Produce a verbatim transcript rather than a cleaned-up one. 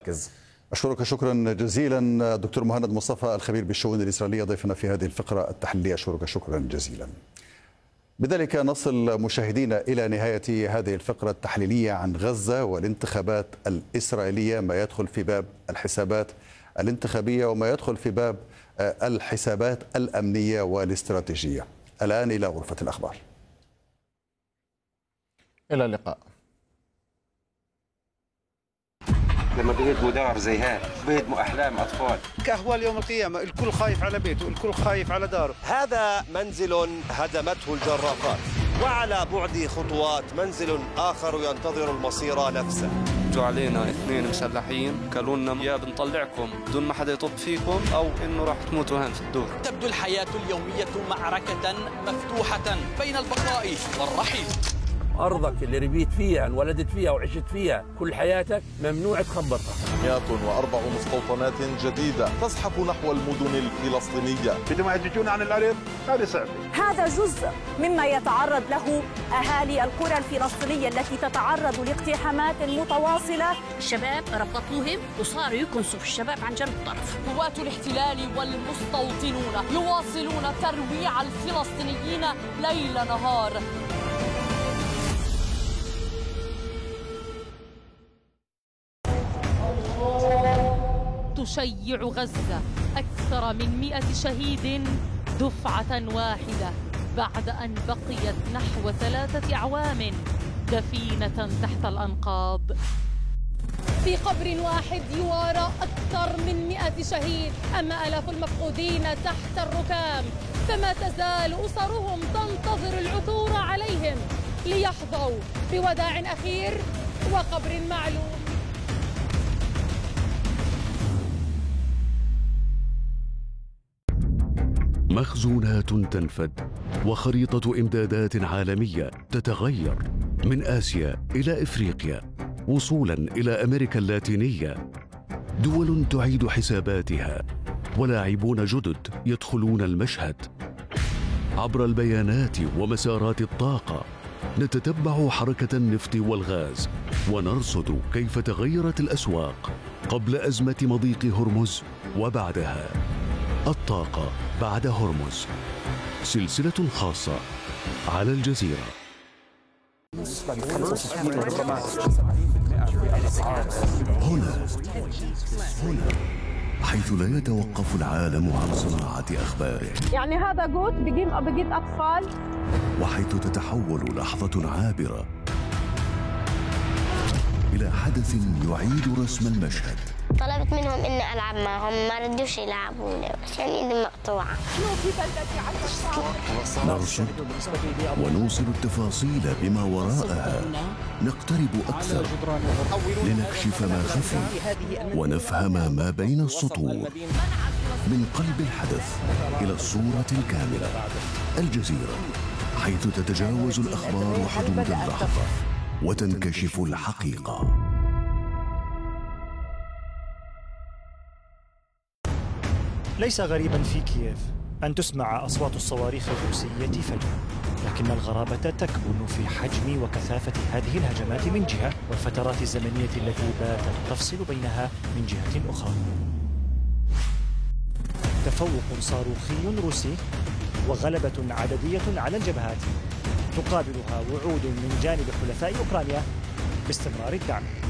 المراكز. أشكرك شكرا جزيلا دكتور مهند مصطفى الخبير بالشؤون الإسرائيلية ضيفنا في هذه الفقرة التحليلية. أشكرك شكرا جزيلا. بذلك نصل مشاهدينا إلى نهاية هذه الفقرة التحليلية عن غزة والانتخابات الإسرائيلية، ما يدخل في باب الحسابات الانتخابية وما يدخل في باب الحسابات الأمنية والاستراتيجية. الآن إلى غرفة الأخبار. إلى اللقاء. لما بيهدموا دار زي هاي بيهدموا أحلام أطفال. كأهوال يوم القيامة، الكل خايف على بيته، الكل خايف على داره. هذا منزل هدمته الجرافات، وعلى بعد خطوات منزل آخر ينتظر المصير نفسه. جو علينا اثنين مسلحين قالوا لنا يا بنطلعكم بدون ما حدا يطب فيكم أو إنه راح تموتوا هان في الدور. تبدو الحياة اليومية معركة مفتوحة بين البقاء والرحيل. أرضك اللي ربيت فيها انولدت فيها وعشت فيها كل حياتك ممنوع تخبرها. مئة وأربع مستوطنات جديدة تزحف نحو المدن الفلسطينية. بدهم يهجون عن الأرض، هذا صعب. هذا جزء مما يتعرض له أهالي القرى الفلسطينية التي تتعرض لاقتحامات متواصلة. الشباب ربطوهم وصاروا يكنسوا في الشباب عن جنب الطرف. قوات الاحتلال والمستوطنون يواصلون ترويع الفلسطينيين ليل نهار. تشيع غزة أكثر من مئة شهيد دفعة واحدة بعد أن بقيت نحو ثلاثة أعوام دفينة تحت الأنقاض. في قبر واحد يوارى أكثر من مئة شهيد، أما آلاف المفقودين تحت الركام، فما تزال أسرهم تنتظر العثور عليهم ليحظوا بوداع أخير وقبر معلوم. مخزونات تنفد وخريطة إمدادات عالمية تتغير من آسيا إلى إفريقيا وصولا إلى أمريكا اللاتينية. دول تعيد حساباتها ولاعبون جدد يدخلون المشهد. عبر البيانات ومسارات الطاقة نتتبع حركة النفط والغاز ونرصد كيف تغيرت الأسواق قبل أزمة مضيق هرمز وبعدها. الطاقة بعد هرمز، سلسلة خاصة على الجزيرة. هنا هنا حيث لا يتوقف العالم عن صناعة أخباره. يعني هذا جوت بجيب بجيب أطفال. وحيث تتحول لحظة عابرة إلى حدث يعيد رسم المشهد. طلبت منهم إني ألعب معهم، ما ردوش يلعبوني عشان إيدي مقطوعة. نرصد ونوصل التفاصيل بما وراءها، نقترب أكثر لنكشف ما خفي ونفهم ما بين السطور. من قلب الحدث إلى الصورة الكاملة. الجزيرة، حيث تتجاوز الأخبار حدود اللحظة وتنكشف الحقيقة. ليس غريبا في كييف أن تسمع أصوات الصواريخ الروسية فجأة، لكن الغرابة تكمن في حجم وكثافة هذه الهجمات من جهة، والفترات الزمنية التي باتت تفصل بينها من جهة أخرى. تفوق صاروخي روسي وغلبة عددية على الجبهات، تقابلها وعود من جانب حلفاء أوكرانيا باستمرار الدعم.